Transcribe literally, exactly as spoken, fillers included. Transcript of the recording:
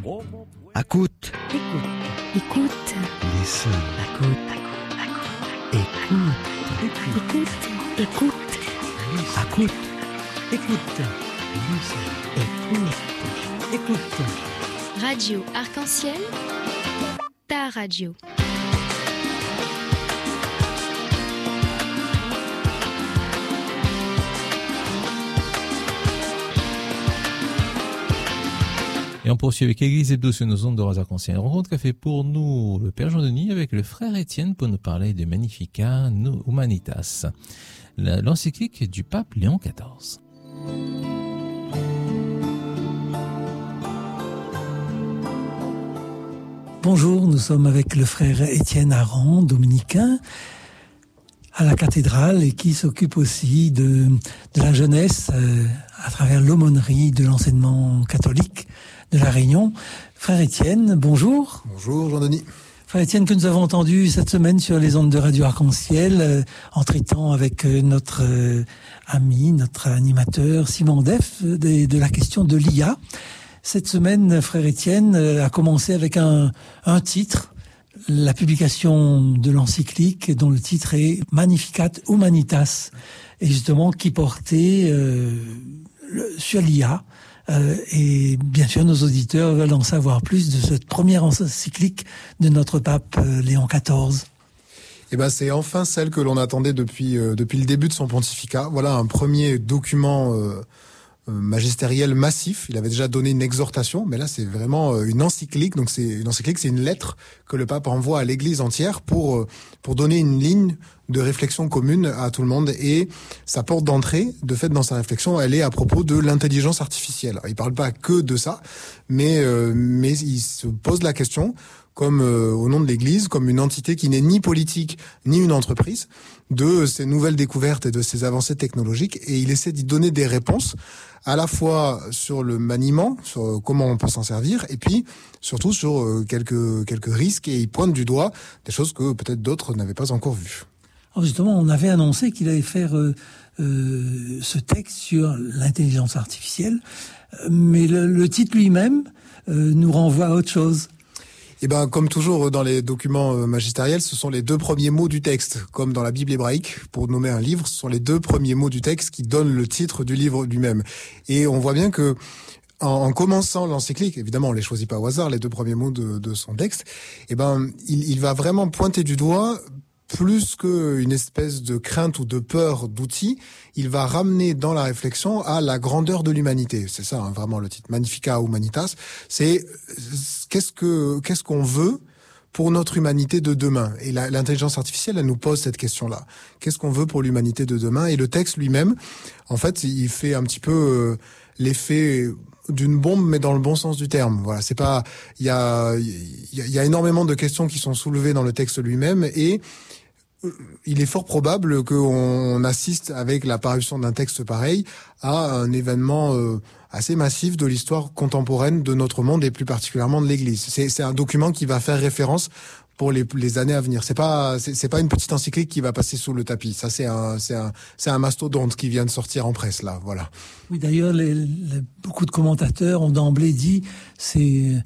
Écoute. Écoute. Écoute. Listen. Écoute. Écoute. Écoute. Écoute. Écoute. Écoute. Listen. Écoute. Écoute. Radio Arc-en-Ciel, ta radio. Et on poursuit avec Église Hebdo sur nos ondes de Radio Arc-en-Ciel. Une rencontre qu'a fait pour nous le Père Jean-Denis avec le frère Étienne pour nous parler de Magnificat Humanitas, l'encyclique du pape Léon quatorze. Bonjour, nous sommes avec le frère Étienne Aron, dominicain, à la cathédrale et qui s'occupe aussi de, de la jeunesse euh, à travers l'aumônerie de l'enseignement catholique de La Réunion. Frère Étienne, bonjour. Bonjour Jean-Denis. Frère Étienne, que nous avons entendu cette semaine sur les ondes de Radio Arc-en-Ciel, euh, en traitant avec euh, notre euh, ami, notre animateur Simon Def, de, de la question de l'I A. Cette semaine, frère Étienne euh, a commencé avec un, un titre, la publication de l'encyclique dont le titre est Magnificat Humanitas, et justement qui portait euh, le, sur l'I A. Euh, et bien sûr, nos auditeurs veulent en savoir plus de cette première encyclique de notre pape euh, Léon quatorze. Eh ben, c'est enfin celle que l'on attendait depuis euh, depuis le début de son pontificat. Voilà un premier document euh, magistériel massif. Il avait déjà donné une exhortation, mais là c'est vraiment une encyclique. Donc c'est une encyclique, c'est une lettre que le pape envoie à l'Église entière pour pour donner une ligne de réflexion commune à tout le monde. Et sa porte d'entrée, de fait, dans sa réflexion, elle est à propos de l'intelligence artificielle. Alors, il parle pas que de ça, mais euh, mais il se pose la question, comme euh, au nom de l'Église, comme une entité qui n'est ni politique ni une entreprise, de ces nouvelles découvertes et de ces avancées technologiques, et il essaie d'y donner des réponses à la fois sur le maniement, sur comment on peut s'en servir, et puis surtout sur euh, quelques quelques risques, et il pointe du doigt des choses que peut-être d'autres n'avaient pas encore vues. Alors justement, on avait annoncé qu'il allait faire euh, euh, ce texte sur l'intelligence artificielle, mais le, le titre lui-même euh, nous renvoie à autre chose. Eh ben, comme toujours dans les documents magistériels, ce sont les deux premiers mots du texte. Comme dans la Bible hébraïque, pour nommer un livre, ce sont les deux premiers mots du texte qui donnent le titre du livre lui-même. Et on voit bien que, en, en commençant l'encyclique, évidemment, on les choisit pas au hasard, les deux premiers mots de, de son texte, eh ben, il, il va vraiment pointer du doigt, plus qu'une espèce de crainte ou de peur d'outils, il va ramener dans la réflexion à la grandeur de l'humanité. C'est ça, hein, vraiment le titre, Magnificat Humanitas. C'est qu'est-ce que qu'est-ce qu'on veut pour notre humanité de demain. Et la, l'intelligence artificielle, elle nous pose cette question-là. Qu'est-ce qu'on veut pour l'humanité de demain? Et le texte lui-même, en fait, il fait un petit peu euh, l'effet d'une bombe, mais dans le bon sens du terme. Voilà, c'est pas, il y a, il y a, il y a énormément de questions qui sont soulevées dans le texte lui-même, et il est fort probable qu'on assiste, avec la parution d'un texte pareil, à un événement euh, assez massif de l'histoire contemporaine de notre monde, et plus particulièrement de l'Église. C'est, c'est un document qui va faire référence pour les, les années à venir. C'est pas, c'est, c'est pas une petite encyclique qui va passer sous le tapis. Ça, c'est un, c'est un, c'est un mastodonte qui vient de sortir en presse, là. Voilà. Oui, d'ailleurs, les, les, beaucoup de commentateurs ont d'emblée dit c'est